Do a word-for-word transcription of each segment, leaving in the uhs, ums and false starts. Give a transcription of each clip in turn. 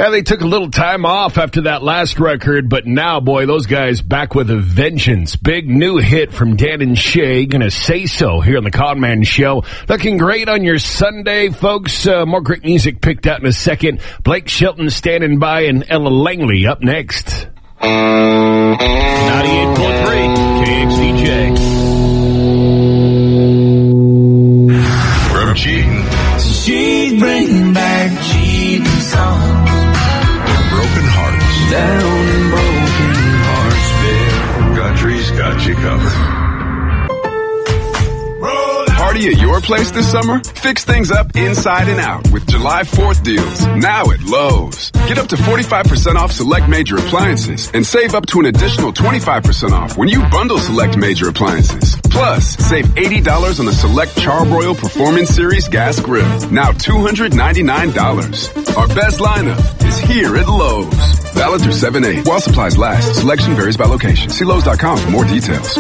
Yeah, they took a little time off after that last record, but now, boy, those guys back with a vengeance. Big new hit from Dan and Shay, Gonna Say So here on the Conman Show. Looking great on your Sunday, folks. Uh, more great music picked out in a second. Blake Shelton standing by and Ella Langley up next. ninety-eight point three K X D J. From cheating. She's bringing back cheating songs. Broken hearts. Down in broken hearts, Country's got you covered. Party at your place this summer? Fix things up inside and out with July fourth deals. Now at Lowe's. Get up to forty-five percent off select major appliances and save up to an additional twenty-five percent off when you bundle select major appliances. Plus, save eighty dollars on the select Charbroil Performance Series gas grill. Now two hundred ninety-nine dollars. Our best lineup is here at Lowe's. Valid through seven eight. While supplies last. Selection varies by location. See Lowe's dot com for more details.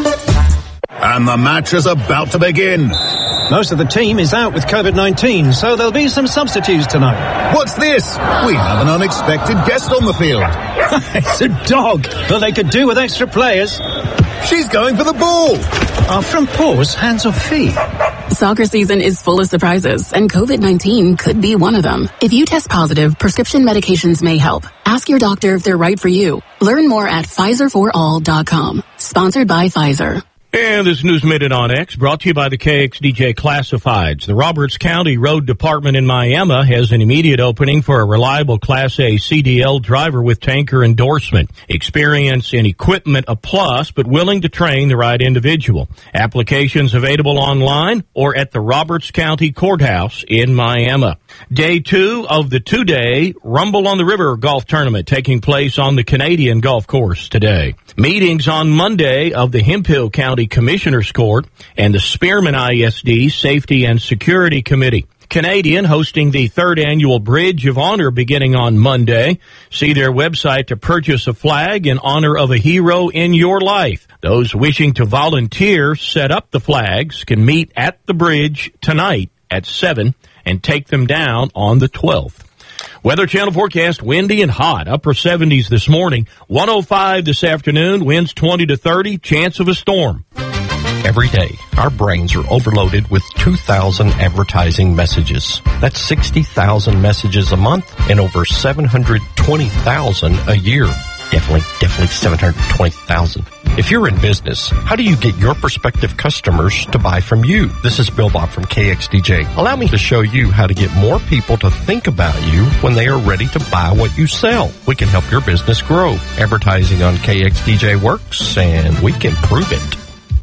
And the match is about to begin. Most of the team is out with COVID nineteen, so there'll be some substitutes tonight. What's this? We have an unexpected guest on the field. It's a dog, but they could do with extra players. She's going for the ball. Are from paws, hands or feet? Soccer season is full of surprises, and COVID nineteen could be one of them. If you test positive, prescription medications may help. Ask your doctor if they're right for you. Learn more at Pfizer for all dot com. Sponsored by Pfizer. And this News Minute on X, brought to you by the K X D J Classifieds. The Roberts County Road Department in Miami has an immediate opening for a reliable Class A C D L driver with tanker endorsement. Experience and equipment a plus, but willing to train the right individual. Applications available online or at the Roberts County Courthouse in Miami. Day two of the two-day Rumble on the River golf tournament taking place on the Canadian golf course today. Meetings on Monday of the Hemphill County Commissioners Court and the Spearman I S D Safety and Security Committee. Canadian hosting the third annual Bridge of Honor beginning on Monday. See their website to purchase a flag in honor of a hero in your life. Those wishing to volunteer set up the flags can meet at the bridge tonight at seven and take them down on the twelfth. Weather Channel forecast, windy and hot, upper seventies this morning, one oh five this afternoon, winds twenty to thirty, chance of a storm. Every day, our brains are overloaded with two thousand advertising messages. That's sixty thousand messages a month and over seven hundred twenty thousand a year. Definitely, definitely seven hundred twenty thousand. If you're in business, how do you get your prospective customers to buy from you? This is Bill Bob from K X D J. Allow me to show you how to get more people to think about you when they are ready to buy what you sell. We can help your business grow. Advertising on K X D J works, and we can prove it.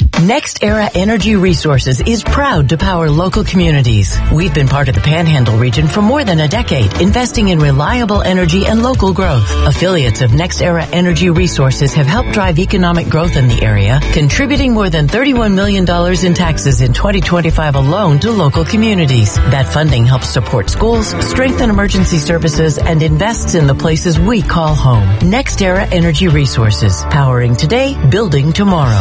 NextEra Energy Resources is proud to power local communities. We've been part of the Panhandle region for more than a decade, investing in reliable energy and local growth. Affiliates of NextEra Energy Resources have helped drive economic growth in the area, contributing more than thirty-one million dollars in taxes in twenty twenty-five alone to local communities. That funding helps support schools, strengthen emergency services, and invests in the places we call home. NextEra Energy Resources, powering today, building tomorrow.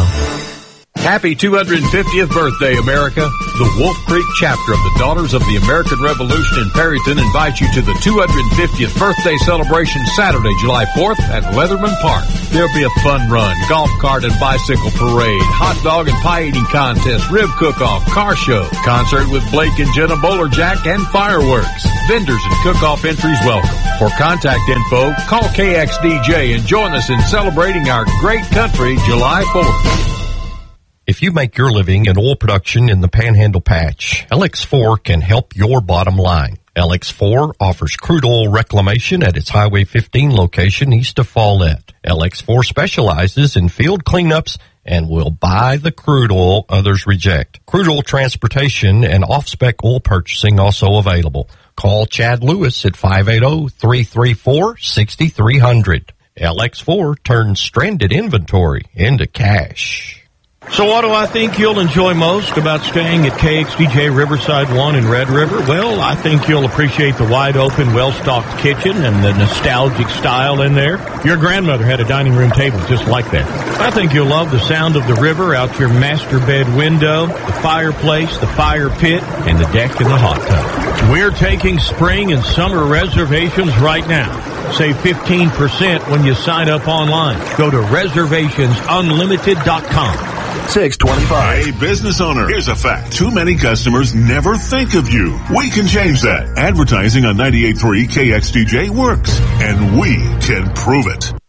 Happy two hundred fiftieth birthday, America. The Wolf Creek chapter of the Daughters of the American Revolution in Perryton invites you to the two hundred fiftieth birthday celebration Saturday, July fourth at Leatherman Park. There'll be a fun run, golf cart and bicycle parade, hot dog and pie eating contest, rib cook-off, car show, concert with Blake and Jenna Bowlerjack, and fireworks. Vendors and cook-off entries welcome. For contact info, call K X D J and join us in celebrating our great country July fourth. If you make your living in oil production in the Panhandle Patch, L X four can help your bottom line. L X four offers crude oil reclamation at its Highway fifteen location east of Follette. L X four specializes in field cleanups and will buy the crude oil others reject. Crude oil transportation and off-spec oil purchasing also available. Call Chad Lewis at five eight zero, three three four, six three zero zero. L X four turns stranded inventory into cash. So what do I think you'll enjoy most about staying at K X D J Riverside one in Red River? Well, I think you'll appreciate the wide-open, well-stocked kitchen and the nostalgic style in there. Your grandmother had a dining room table just like that. I think you'll love the sound of the river out your master bed window, the fireplace, the fire pit, and the deck and the hot tub. We're taking spring and summer reservations right now. Save fifteen percent when you sign up online. Go to reservations unlimited dot com. six twenty-five. Hey, business owner, here's a fact. Too many customers never think of you. We can change that. Advertising on ninety-eight point three K X D J works, and we can prove it.